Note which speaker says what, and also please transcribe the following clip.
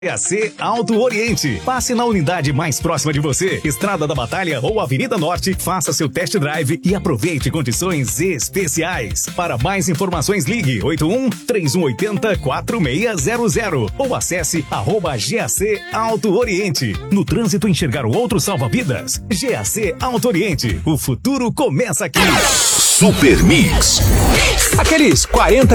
Speaker 1: GAC Alto Oriente. Passe na unidade mais próxima de você, Estrada da Batalha ou Avenida Norte, faça seu test drive e aproveite condições especiais. Para mais informações, ligue 81-3180-4600 ou acesse @GAC Alto Oriente. No trânsito, enxergar o outro salva-vidas. GAC Alto Oriente. O futuro começa aqui.
Speaker 2: Super Mix.
Speaker 3: Aqueles 40